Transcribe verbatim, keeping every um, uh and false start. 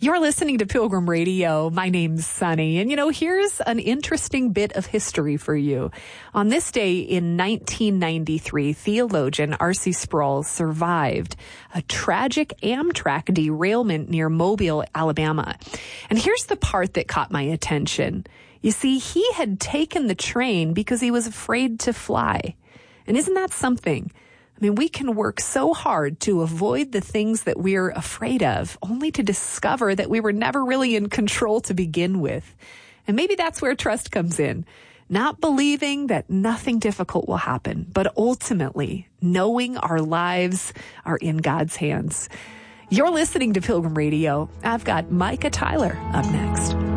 You're listening to Pilgrim Radio. My name's Sunny. And, you know, here's an interesting bit of history for you. On this day in nineteen ninety-three, theologian R C Sproul survived a tragic Amtrak derailment near Mobile, Alabama. And here's the part that caught my attention. You see, he had taken the train because he was afraid to fly. And isn't that something? I mean, we can work so hard to avoid the things that we're afraid of, only to discover that we were never really in control to begin with. And maybe that's where trust comes in. Not believing that nothing difficult will happen, but ultimately knowing our lives are in God's hands. You're listening to Pilgrim Radio. I've got Micah Tyler up next.